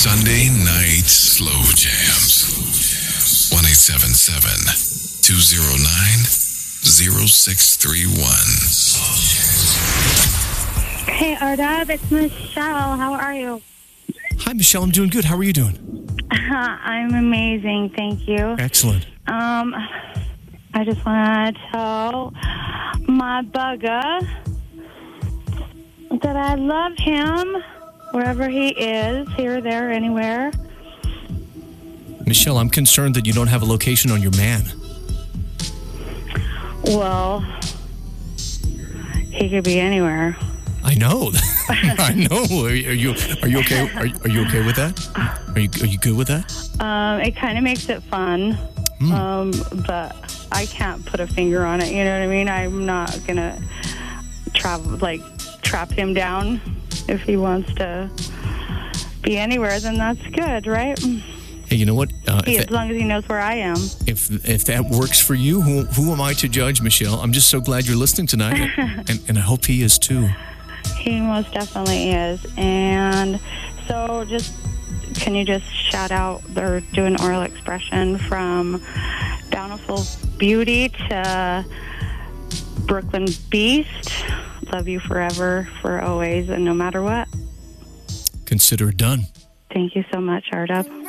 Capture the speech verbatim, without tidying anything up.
Sunday night slow jams. one eight seven seven, two oh nine, oh six three one. Hey, Ardab, it's Michelle. How are you? Hi, Michelle. I'm doing good. How are you doing? I'm amazing. Thank you. Excellent. Um, I just want to tell my bugger that I love him wherever he is, here, there, anywhere. Michelle, I'm concerned that you don't have a location on your man. Well, he could be anywhere. I know. I know. Are you are you okay? Are you, are you okay with that? Are you are you good with that? Um, it kind of makes it fun, Mm. um, but I can't put a finger on it. You know what I mean? I'm not gonna travel like trap him down. If he wants to be anywhere, then that's good, right? Hey, you know what? Uh, He, if, as that, long as he knows where I am. if if that works for you, who who am I to judge, Michelle? I'm just so glad you're listening tonight, and and I hope he is too. He most definitely is. And so just, can you just shout out or do an oral expression from Bountiful Beauty to Brooklyn Beast? Love you forever, for always, and no matter what. Consider it done. Thank you so much, Ardab.